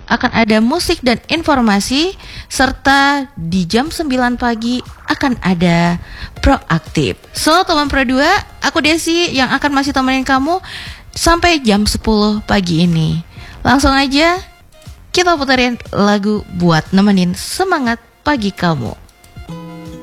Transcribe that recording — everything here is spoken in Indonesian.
akan ada musik dan informasi, serta di jam 9 pagi akan ada Proaktif. So, teman Pro 2, aku Desi yang akan masih temenin kamu sampai jam 10 pagi ini. Langsung aja kita puterin lagu buat nemenin semangat pagi kamu.